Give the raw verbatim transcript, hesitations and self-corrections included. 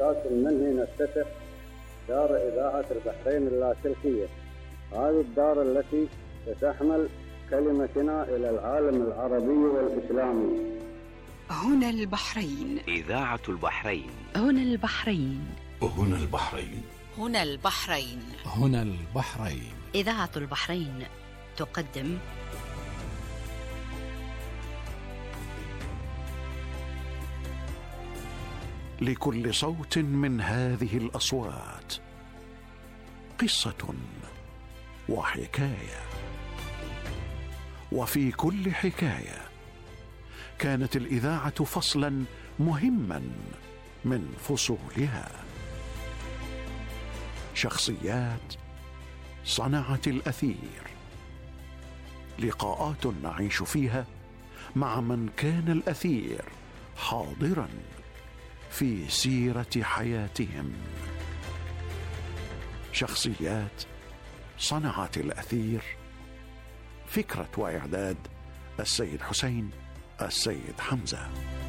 أساس منه نفتتح دار إذاعة البحرين اللاسلكية. هذه الدار التي ستحمل كلمتنا إلى العالم العربي والإسلامي. هنا البحرين، إذاعة البحرين. هنا البحرين، هنا البحرين، هنا البحرين، هنا البحرين. إذاعة البحرين تقدم لكل صوت من هذه الأصوات قصة وحكاية، وفي كل حكاية كانت الإذاعة فصلا مهما من فصولها. شخصيات صنعت الأثير، لقاءات نعيش فيها مع من كان الأثير حاضرا في سيرة حياتهم. شخصيات صنعت الأثير. فكرة وإعداد السيد حسين السيد حمزة.